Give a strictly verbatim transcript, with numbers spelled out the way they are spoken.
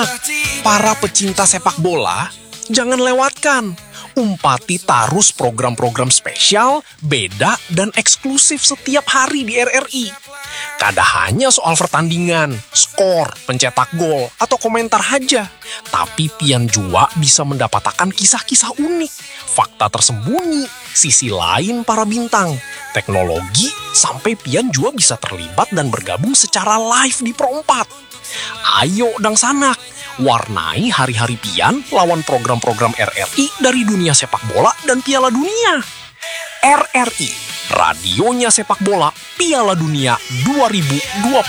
Para pecinta sepak bola, jangan lewatkan Umpati Tarus program-program spesial, beda, dan eksklusif setiap hari di R R I. Kada hanya soal pertandingan, skor, pencetak gol, atau komentar aja. Tapi pian jua bisa mendapatkan kisah-kisah unik, fakta tersembunyi, sisi lain para bintang, teknologi, sampai pian jua bisa terlibat dan bergabung secara live di Pro empat. Ayo dang sanak, warnai hari-hari pian lawan program-program R R I dari dunia sepak bola dan Piala Dunia. R R I, radionya sepak bola Piala Dunia dua ribu dua puluh